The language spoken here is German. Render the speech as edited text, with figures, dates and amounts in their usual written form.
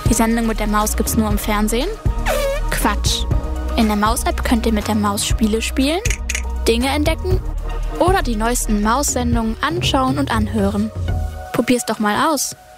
Die Sendung mit der Maus gibt's nur im Fernsehen? Quatsch. In der Maus-App könnt ihr mit der Maus Spiele spielen, Dinge entdecken oder die neuesten Maus-Sendungen anschauen und anhören. Probier's doch mal aus.